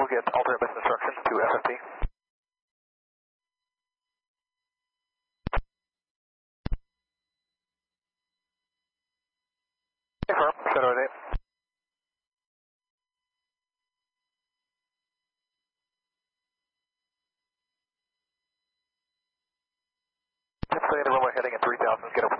we'll get alternate bus instructions to FFP. Confirm, Shadow 8. Stay in the runway heading at 3000, get a